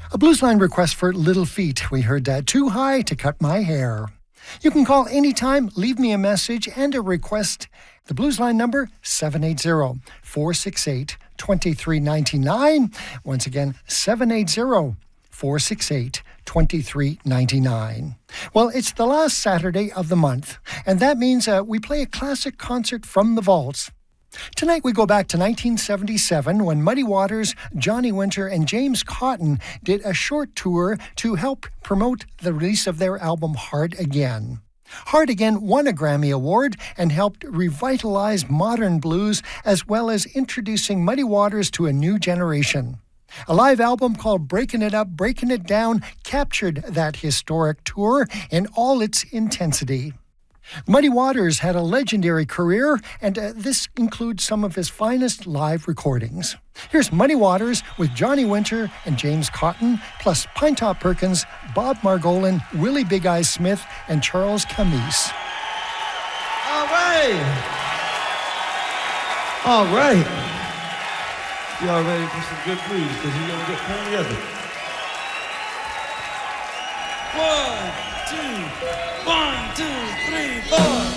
A blues line request for Little Feat. We heard Too High to Cut My Hair. You can call anytime, leave me a message and a request. The blues line number, 780-468-2399. Once again, 780-468-2399. Well, it's the last Saturday of the month, and that means we play a classic concert from the vaults. Tonight we go back to 1977 when Muddy Waters, Johnny Winter, and James Cotton did a short tour to help promote the release of their album Hard Again. Hard Again won a Grammy Award and helped revitalize modern blues as well as introducing Muddy Waters to a new generation. A live album called Breaking It Up, Breaking It Down captured that historic tour in all its intensity. Muddy Waters had a legendary career, and this includes some of his finest live recordings. Here's Muddy Waters with Johnny Winter and James Cotton, plus Pinetop Perkins, Bob Margolin, Willie Big Eyes Smith, and Charles Camise. All right. All right. Y'all ready for some good blues? Because you're going to get plenty of it. 1, 2, 1, 2, 3, 4.